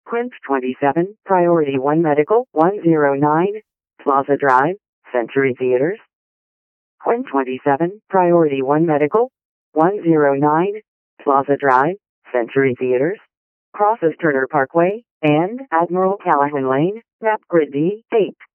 Quint 27, Priority 1 Medical, 109, Plaza Drive, Century Theaters. Quint 27, Priority 1 Medical, 109, Plaza Drive, Century Theaters. Crosses Turner Parkway and Admiral Callahan Lane, map grid D8.